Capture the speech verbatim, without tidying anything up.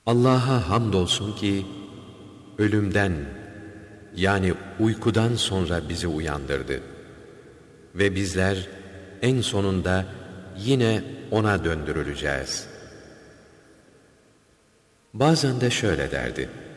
Allah'a hamdolsun ki ölümden yani uykudan sonra bizi uyandırdı. Ve bizler en sonunda yine O'na döndürüleceğiz. Bazen de şöyle derdi: